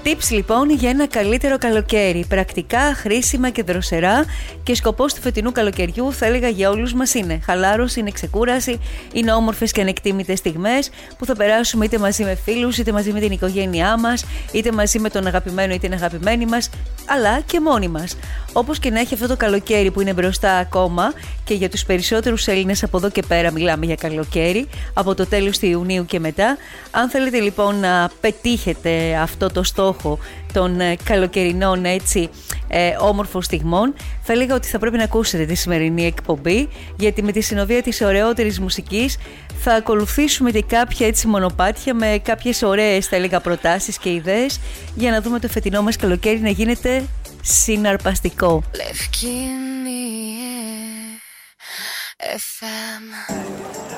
Tips λοιπόν για ένα καλύτερο καλοκαίρι. Πρακτικά, χρήσιμα και δροσερά, και σκοπός του φετινού καλοκαιριού, θα έλεγα, για όλους μας είναι χαλάρωση, είναι ξεκούραση, είναι όμορφες και ανεκτήμητες στιγμές που θα περάσουμε είτε μαζί με φίλους, είτε μαζί με την οικογένειά μας, είτε μαζί με τον αγαπημένο ή την αγαπημένη μας, αλλά και μόνοι μας. Όπως και να έχει αυτό το καλοκαίρι που είναι μπροστά ακόμα, και για τους περισσότερους Έλληνες από εδώ και πέρα μιλάμε για καλοκαίρι, από το τέλος του Ιουνίου και μετά. Αν θέλετε λοιπόν να πετύχετε αυτό το στόχο των καλοκαιρινών όμορφων στιγμών, θα έλεγα ότι θα πρέπει να ακούσετε τη σημερινή εκπομπή, γιατί με τη συνοδεία της ωραιότερης μουσικής θα ακολουθήσουμε και κάποια μονοπάτια με κάποιες ωραίες, θα έλεγα, προτάσεις και ιδέες για να δούμε το φετινό μας καλοκαίρι να γίνεται συναρπαστικό. FM